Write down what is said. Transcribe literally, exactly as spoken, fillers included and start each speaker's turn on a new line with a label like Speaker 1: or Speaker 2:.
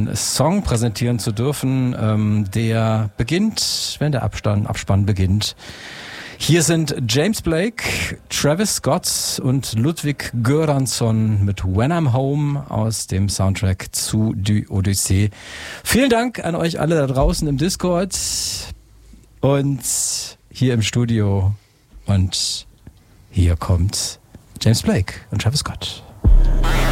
Speaker 1: einen Song präsentieren zu dürfen, ähm, der beginnt, wenn der Abspann, Abspann beginnt. Hier sind James Blake, Travis Scott und Ludwig Göransson mit When I'm Home aus dem Soundtrack zu Die Odyssee. Vielen Dank an euch alle da draußen im Discord und hier im Studio. Und hier kommt James Blake und Travis Scott.